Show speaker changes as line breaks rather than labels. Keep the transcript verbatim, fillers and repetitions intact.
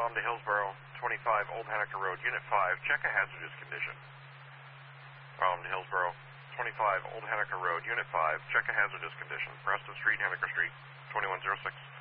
Problem to Hillsborough, twenty-five Old Henniker Road, Unit five, check a hazardous condition. Problem to Hillsborough, twenty-five Old Henniker Road, Unit five, check a hazardous condition. Preston Street, Henniker Street, twenty-one oh six.